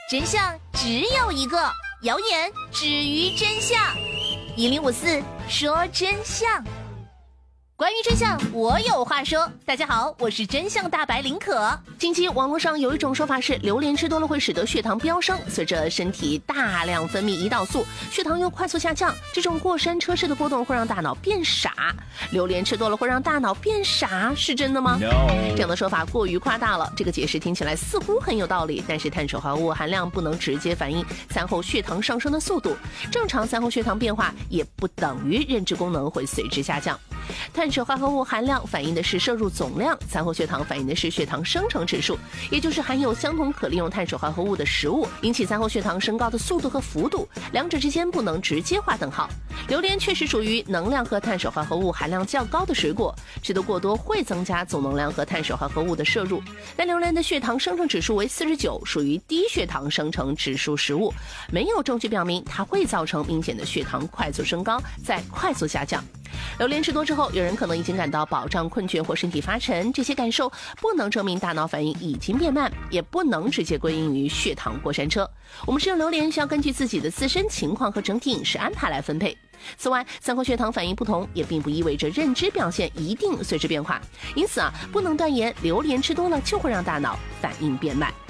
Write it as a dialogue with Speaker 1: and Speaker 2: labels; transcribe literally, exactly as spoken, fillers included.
Speaker 1: 真相只有一个，谣言止于真相。一零五四说真相。关于真相，我有话说。大家好，我是真相大白林可。近期网络上有一种说法是，榴莲吃多了会使得血糖飙升，随着身体大量分泌胰岛素，血糖又快速下降。这种过山车式的波动会让大脑变傻。榴莲吃多了会让大脑变傻，是真的吗？ No. 这样的说法过于夸大了。这个解释听起来似乎很有道理，但是碳水化合物含量不能直接反映餐后血糖上升的速度，正常餐后血糖变化也不等于认知功能会随之下降。碳水化合物含量反映的是摄入总量，餐后血糖反映的是血糖生成指数，也就是含有相同可利用碳水化合物的食物引起餐后血糖升高的速度和幅度，两者之间不能直接划等号。榴莲确实属于能量和碳水化合物含量较高的水果，吃得过多会增加总能量和碳水化合物的摄入，但榴莲的血糖生成指数为四十九，属于低血糖生成指数食物，没有证据表明它会造成明显的血糖快速升高再快速下降。榴莲吃多之后，有人可能已经感到饱胀、困倦或身体发沉，这些感受不能证明大脑反应已经变慢，也不能直接归因于血糖过山车。我们食用榴莲需要根据自己的自身情况和整体饮食安排来分配。此外，餐后血糖反应不同，也并不意味着认知表现一定随之变化。因此啊，不能断言榴莲吃多了就会让大脑反应变慢。